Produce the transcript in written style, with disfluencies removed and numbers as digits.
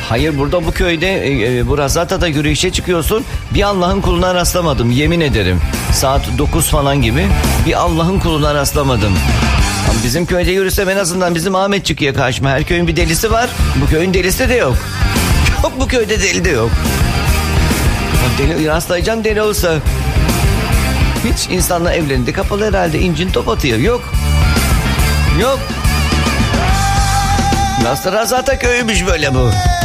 Hayır, burada bu köyde bu Razata'da yürüyüşe çıkıyorsun. Bir Allah'ın kuluna rastlamadım, yemin ederim. Saat 9 falan gibi bir Allah'ın kuluna rastlamadım. Ama bizim köyde yürüsem en azından bizim Ahmet çıkıyor karşıma. Her köyün bir delisi var. Bu köyün delisi de yok. Yok, bu köyde deli de yok. Deli, rastlayacağım deli olsa. Hiç insanla evlendi kapalı herhalde, incin top atıyor. Yok. Yok. Nasıl Razata köyüymüş böyle bu.